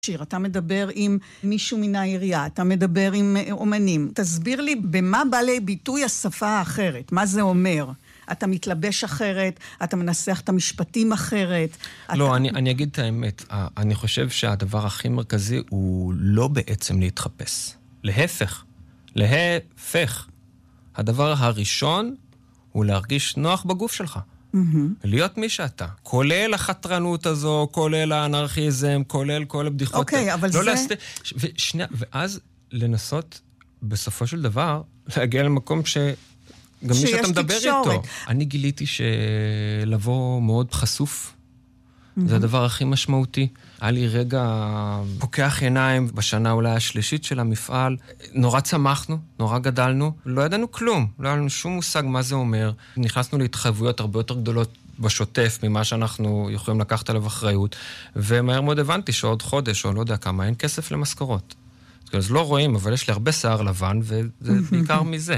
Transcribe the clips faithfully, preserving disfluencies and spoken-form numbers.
שיר, אתה מדבר עם מישהו מן העירייה, אתה מדבר עם אומנים. תסביר לי במה בא לי ביטוי השפה האחרת, מה זה אומר? אתה מתלבש אחרת, אתה מנסח את המשפטים אחרת. לא, אתה... אני, אני אגיד את האמת. אני חושב שהדבר הכי מרכזי הוא לא בעצם להתחפש. להפך. להפך. הדבר הראשון הוא להרגיש נוח בגוף שלך. Mm-hmm. להיות מי שאתה. כולל החתרנות הזו, כולל האנרכיזם, כולל כל הבדיחות. אוקיי, אבל לא זה... להסת... ושנייה, ואז לנסות בסופו של דבר להגיע למקום ש... גם מי שאתה מדבר איתו. אני גיליתי שלבוא מאוד חשוף, זה הדבר הכי משמעותי. היה לי רגע פוקח עיניים בשנה אולי השלישית של המפעל. נורא צמחנו, נורא גדלנו, לא ידענו כלום. לא היה לנו שום מושג מה זה אומר. נכנסנו להתחייבויות הרבה יותר גדולות בשוטף ממה שאנחנו יכולים לקחת עליו אחריות. ומהר מאוד הבנתי שעוד חודש או לא יודע כמה, אין כסף למשכורות. אז לא רואים, אבל יש לי הרבה שיער לבן, וזה בעיקר מזה.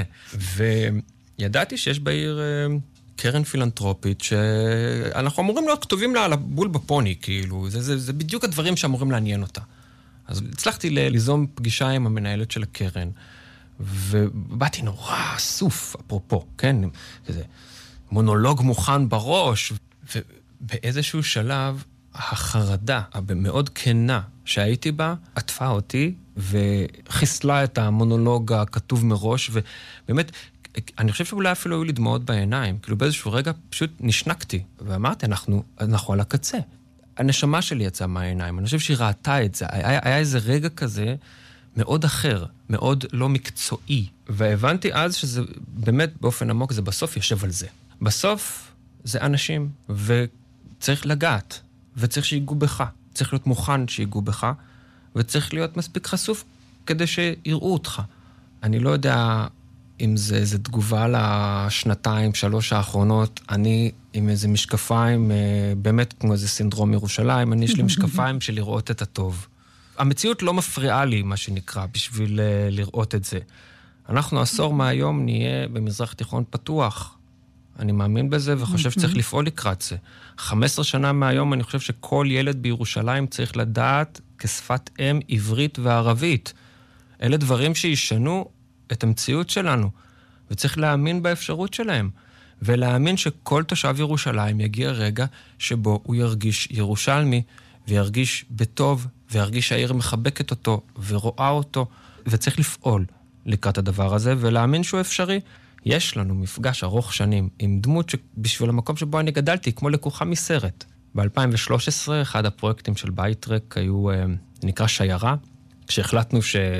וידעתי שיש בעיר קרן פילנטרופית, שאנחנו אמורים להיות כתובים לה על הבול בפוני, כאילו, זה, זה, זה בדיוק הדברים שאמורים לעניין אותה. אז הצלחתי ליזום פגישה עם המנהלת של הקרן, ובאתי נורא סוף, אפרופו, כן? כזה מונולוג מוכן בראש, ובאיזשהו שלב, החרדה המאוד כנה שהייתי בה, עטפה אותי, וחיסלה את המונולוג הכתוב מראש, ובאמת, אני חושב שאולי אפילו היו לי דמעות בעיניים, כאילו באיזשהו רגע פשוט נשנקתי, ואמרתי, אנחנו, אנחנו על הקצה. הנשמה שלי יצאה מהעיניים, אני חושב שהיא ראתה את זה, היה, היה איזה רגע כזה מאוד אחר, מאוד לא מקצועי, והבנתי אז שזה באמת באופן עמוק, זה בסוף יושב על זה. בסוף זה אנשים, וצריך לגעת, וצריך שיגעו בך, צריך להיות מוכן שיגעו בך, וצריך להיות מספיק חשוף כדי שיראו אותך. אני לא יודע אם זה איזו תגובה לשנתיים, שלוש האחרונות, אני עם איזה משקפיים, באמת כמו איזה סינדרום ירושלים, אני יש לי משקפיים של לראות את הטוב. המציאות לא מפריעה לי, מה שנקרא, בשביל לראות את זה. אנחנו עשור מהיום נהיה במזרח תיכון פתוח. אני מאמין בזה וחושב שצריך לפעול לקראת זה. חמש עשרה שנה מהיום אני חושב שכל ילד בירושלים צריך לדעת כשפת אם עברית וערבית. אלה דברים שישנו את המציאות שלנו, וצריך להאמין באפשרות שלהם, ולהאמין שכל תושב ירושלים יגיע רגע שבו הוא ירגיש ירושלמי, וירגיש בטוב, וירגיש שהעיר מחבקת אותו, ורואה אותו, וצריך לפעול לקראת הדבר הזה, ולהאמין שהוא אפשרי. יש לנו מפגש ארוך שנים עם דמות שבשביל המקום שבו אני גדלתי, כמו לקוחה מסרט. ב-אלפיים ושלוש עשרה, אחד הפרויקטים של בייטרק היו, נקרא שיירה, כשהחלטנו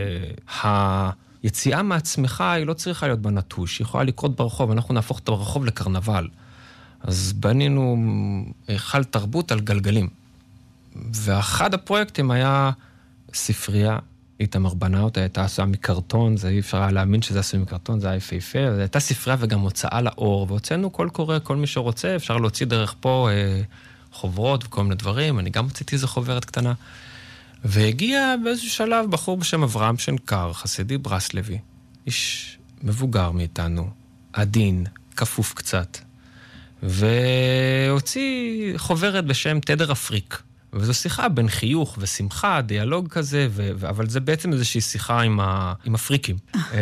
שהיציאה מעצמך היא לא צריכה להיות בנטוש, היא יכולה לקרות ברחוב, אנחנו נהפוך את הרחוב לקרנבל. אז בנינו חל תרבות על גלגלים. ואחד הפרויקטים היה ספרייה, איתמר בנה אותה, הייתה עשויה מקרטון, זה אי אפשר היה להאמין שזה עשוי מקרטון, זה היה יפהפה, זו הייתה ספרייה וגם הוצאה לאור, והוצאנו כל קורא, כל מי שרוצה, אפשר להוציא דרך פה אה, חוברות וכל מיני דברים, אני גם הוצאתי איזו חוברת קטנה, והגיע באיזשהו שלב בחור בשם אברהם שנקר, חסידי ברסלבי, איש מבוגר מאיתנו, עדין, כפוף קצת, והוציא חוברת בשם תדר אפריק, וזו שיחה בין חיוך ושמחה, דיאלוג כזה, ו- אבל זה בעצם איזושהי שיחה עם, ה- עם אפריקים.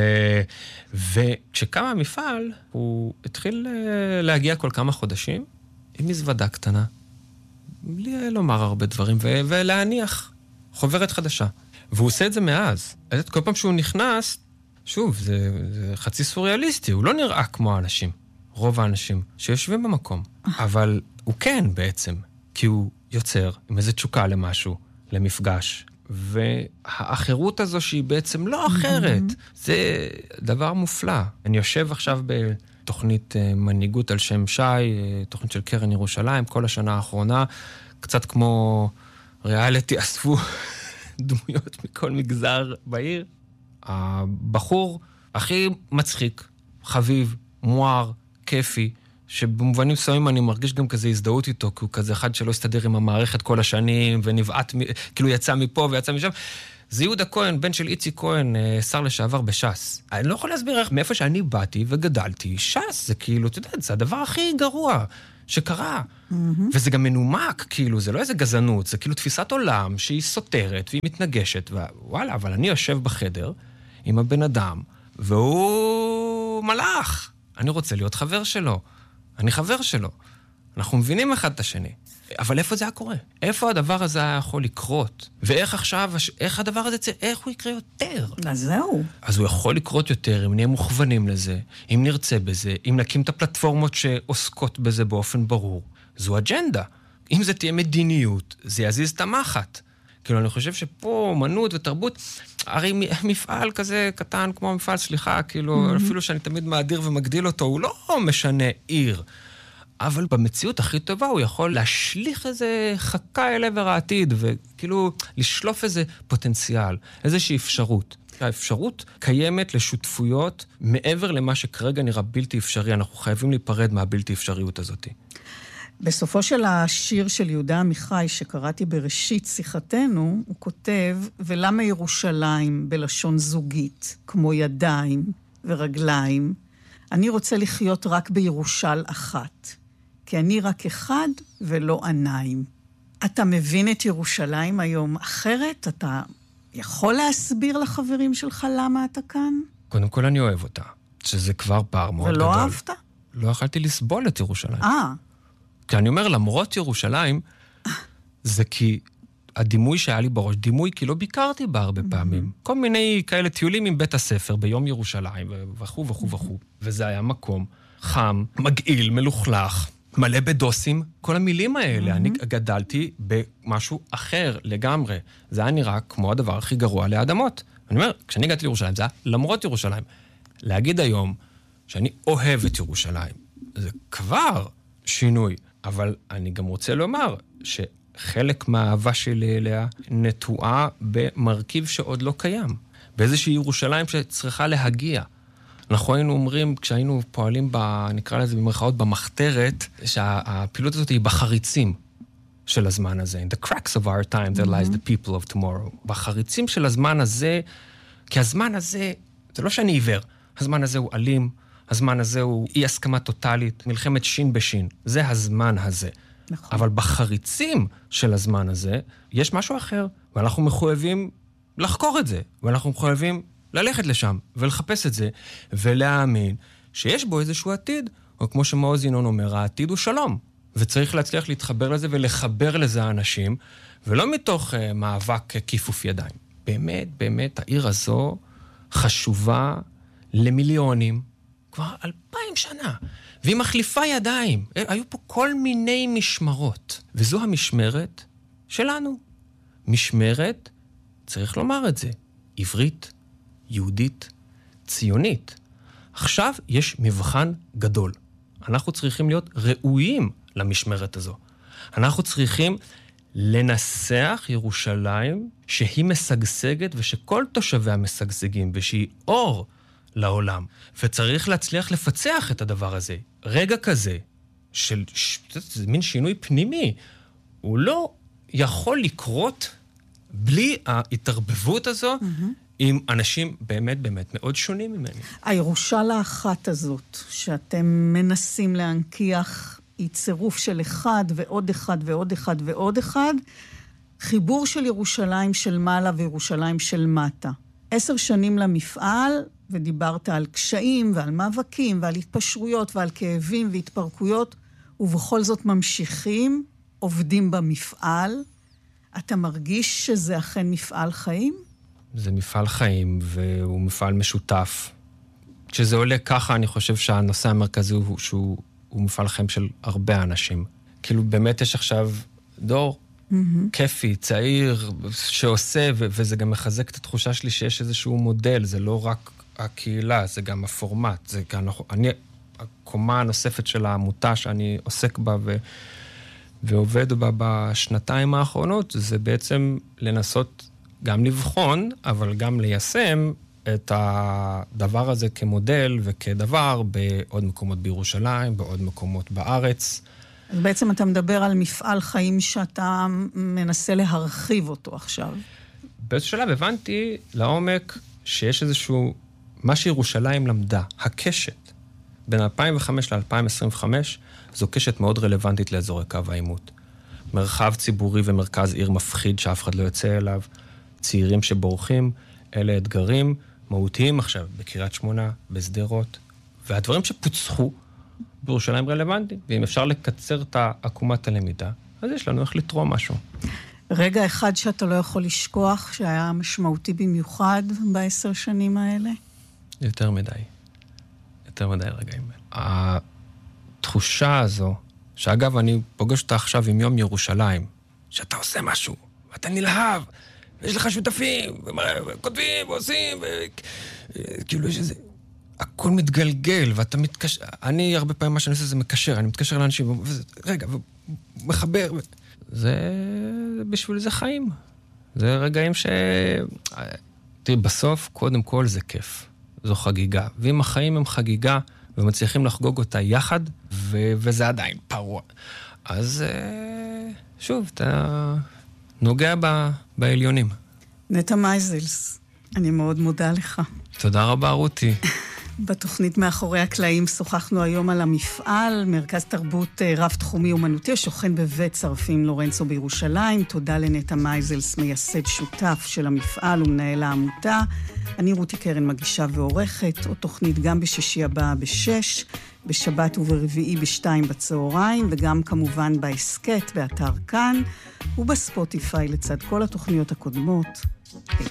וכשקם המפעל, הוא התחיל להגיע כל כמה חודשים, עם מזוודה קטנה, בלי לומר הרבה דברים, ו- ולהניח חוברת חדשה. והוא עושה את זה מאז. כל פעם שהוא נכנס, שוב, זה, זה חצי סוריאליסטי, הוא לא נראה כמו האנשים, רוב האנשים שיושבים במקום. אבל הוא כן בעצם, כי הוא יוצר עם איזו תשוקה למשהו, למפגש. והאחרות הזו שהיא בעצם לא אחרת, זה דבר מופלא. אני יושב עכשיו בתוכנית מנהיגות על שם שי, תוכנית של קרן ירושלים, כל השנה האחרונה, קצת כמו ריאליטי, אספו דמויות מכל מגזר בעיר. הבחור הכי מצחיק, חביב, מואר, כיפי, שבמובנים מסוימים אני מרגיש גם כזה הזדהות איתו, כי הוא כזה אחד שלא הסתדר עם המערכת כל השנים, ונבעט, כאילו יצא מפה ויצא משם. זה יהודה כהן, בן של איצי כהן, שר לשעבר בש"ס. אני לא יכול להסביר איך, מאיפה שאני באתי וגדלתי, ש"ס זה כאילו, אתה יודע, זה הדבר הכי גרוע. שקרה. Mm-hmm. וזה גם מנומק, כאילו, זה לא איזה גזענות, זה כאילו תפיסת עולם שהיא סותרת והיא מתנגשת, ווואלה, אבל אני יושב בחדר עם הבן אדם, והוא מלאך. אני רוצה להיות חבר שלו. אני חבר שלו. אנחנו מבינים אחד את השני. אבל איפה זה היה קורה? איפה הדבר הזה היה יכול לקרות? ואיך עכשיו, איך הדבר הזה, איך הוא יקרה יותר? אז זהו. אז הוא יכול לקרות יותר, אם נהיה מוכוונים לזה, אם נרצה בזה, אם נקים את הפלטפורמות שעוסקות בזה באופן ברור. זו אג'נדה. אם זה תהיה מדיניות, זה יזיז את המחט. כאילו, אני חושב שפה אומנות ותרבות, הרי מפעל כזה קטן כמו המפעל, סליחה, כאילו, mm-hmm. אפילו שאני תמיד מאדיר ומגדיל אותו, הוא לא משנה עיר. אבל במציאות הכי טובה הוא יכול להשליך איזה חכה אל עבר העתיד, וכאילו לשלוף איזה פוטנציאל, איזושהי אפשרות. האפשרות קיימת לשותפויות מעבר למה שכרגע נראה בלתי אפשרי. אנחנו חייבים להיפרד מהבלתי אפשריות הזאת. בסופו של השיר של יהודה עמיחי שקראתי בראשית שיחתנו, הוא כותב, ולמה ירושלים בלשון זוגית, כמו ידיים ורגליים, אני רוצה לחיות רק בירושל אחת. כי אני רק אחד ולא עיניים. אתה מבין את ירושלים היום אחרת? אתה יכול להסביר לחברים שלך למה אתה כאן? קודם כל אני אוהב אותה, שזה כבר פער מאוד גדול. ולא אהבת? לא יכלתי לסבול את ירושלים. אה. כי אני אומר, למרות ירושלים, זה כי הדימוי שהיה לי בראש, דימוי כי לא ביקרתי בה הרבה פעמים. כל מיני כאלה טיולים עם בית הספר ביום ירושלים, וכו' וכו' וכו'. וזה היה מקום חם, מגעיל, מלוכלך. מלא בדוסים, כל המילים האלה. Mm-hmm. אני גדלתי במשהו אחר לגמרי. זה היה נראה כמו הדבר הכי גרוע לאדמות. אני אומר, כשאני הגעתי לירושלים, זה היה למרות ירושלים. להגיד היום שאני אוהב את ירושלים, זה כבר שינוי. אבל אני גם רוצה לומר שחלק מהאהבה שלי אליה נטועה במרכיב שעוד לא קיים. באיזושהי ירושלים שצריכה להגיע. אנחנו היינו אומרים, כשהיינו פועלים, ב, נקרא לזה במרכאות, במחתרת, שהפעילות הזאת היא בחריצים של הזמן הזה. In the cracks of our time, there lies the people of tomorrow. בחריצים של הזמן הזה, כי הזמן הזה, זה לא שאני עיוור, הזמן הזה הוא אלים, הזמן הזה הוא אי הסכמה טוטלית, מלחמת שין בשין. זה הזמן הזה. נכון. אבל בחריצים של הזמן הזה, יש משהו אחר, ואנחנו מחויבים לחקור את זה, ואנחנו מחויבים ללכת לשם ולחפש את זה, ולהאמין שיש בו איזשהו עתיד, או כמו שמעוז ינון אומר, העתיד הוא שלום, וצריך להצליח להתחבר לזה ולחבר לזה האנשים, ולא מתוך uh, מאבק כיפוף ידיים. באמת, באמת, העיר הזו חשובה למיליונים, כבר אלפיים שנה, והיא מחליפה ידיים. היו פה כל מיני משמרות, וזו המשמרת שלנו. משמרת, צריך לומר את זה, עברית, יהודית, ציונית. עכשיו יש מבחן גדול. אנחנו צריכים להיות ראויים למשמרת הזו. אנחנו צריכים לנסח ירושלים שהיא משגשגת ושכל תושביה משגשגים ושהיא אור לעולם. וצריך להצליח לפצח את הדבר הזה. רגע כזה של זה מין שינוי פנימי, הוא לא יכול לקרות בלי ההתערבבות הזו, mm-hmm. עם אנשים באמת באמת מאוד שונים ממני. הירושל האחת הזאת, שאתם מנסים להנקיח, היא צירוף של אחד ועוד אחד ועוד אחד ועוד אחד, חיבור של ירושלים של מעלה וירושלים של מטה. עשר שנים למפעל, ודיברת על קשיים ועל מאבקים ועל התפשרויות ועל כאבים והתפרקויות, ובכל זאת ממשיכים, עובדים במפעל. אתה מרגיש שזה אכן מפעל חיים? זה מפעל חיים, והוא מפעל משותף. כשזה עולה ככה, אני חושב שהנושא המרכזי הוא שהוא הוא מפעל חיים של הרבה אנשים. כאילו, באמת יש עכשיו דור mm-hmm. כיפי, צעיר, שעושה, ו- וזה גם מחזק את התחושה שלי שיש איזשהו מודל, זה לא רק הקהילה, זה גם הפורמט. זה גם, אני, הקומה הנוספת של העמותה שאני עוסק בה ו- ועובד בה בשנתיים האחרונות, זה בעצם לנסות גם לבחון, אבל גם ליישם את הדבר הזה כמודל וכדבר בעוד מקומות בירושלים, בעוד מקומות בארץ. אז בעצם אתה מדבר על מפעל חיים שאתה מנסה להרחיב אותו עכשיו. באיזשהו שלב הבנתי לעומק שיש איזשהו, מה שירושלים למדה, הקשת בין אלפיים וחמש ל-אלפיים עשרים וחמש, זו קשת מאוד רלוונטית לאזורי קו העימות. מרחב ציבורי ומרכז עיר מפחיד שאף אחד לא יוצא אליו, צעירים שבורחים, אלה אתגרים מהותיים עכשיו, בקריית שמונה, בסדרות, והדברים שפוצחו בירושלים רלוונטיים, ואם אפשר לקצר את עקומת הלמידה, אז יש לנו איך לתרום משהו. רגע אחד שאתה לא יכול לשכוח, שהיה משמעותי במיוחד בעשר שנים האלה? יותר מדי. יותר מדי רגעים. התחושה הזו, שאגב, אני פוגש אותה עכשיו עם יום ירושלים, שאתה עושה משהו, ואתה נלהב, ויש לך שותפים, וכותבים, ועושים, וכאילו יש איזה... הכל מתגלגל, ואתה מתקשר... אני הרבה פעמים מה שאני עושה זה מקשר, אני מתקשר לאנשים, וזה, רגע, ומחבר... ו... זה... בשביל זה חיים. זה רגעים ש... תראי, בסוף, קודם כל זה כיף. זו חגיגה. ואם החיים הם חגיגה, ומצליחים לחגוג אותה יחד, ו... וזה עדיין פרוע. אז שוב, אתה נוגע ב... בעליונים. נטע מייזלס, אני מאוד מודה לך. תודה רבה, רותי. בתוכנית מאחורי הקלעים שוחחנו היום על המפעל, מרכז תרבות רב-תחומי אומנותי, שוכן בבית צרפים לורנצו בירושלים. תודה לנטע מייזלס, מייסד שותף של המפעל ומנהל העמותה. אני רותי קרן, מגישה ועורכת, עוד תוכנית גם בשישי הבא בשש, בשבת וברביעי בשתיים בצהריים, וגם כמובן בעסקת, באתר כאן, ובספוטיפיי לצד כל התוכניות הקודמות.